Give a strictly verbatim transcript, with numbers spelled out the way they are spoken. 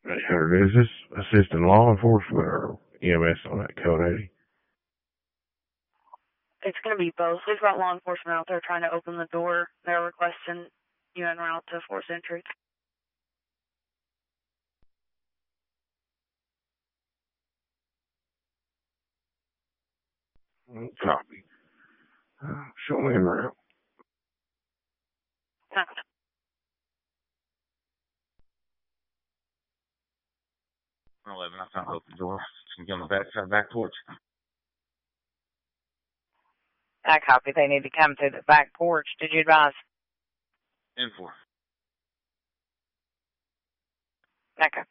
eight hundred, is this assisting law enforcement or E M S on that code eighty? It's going to be both. We've got law enforcement out there trying to open the door. They're requesting you en route to force entry. Copy. Uh, show me en route. eleven, I found open door. Can get on the back side, back porch. I copy. They need to come to the back porch. Did you advise? In four. Okay.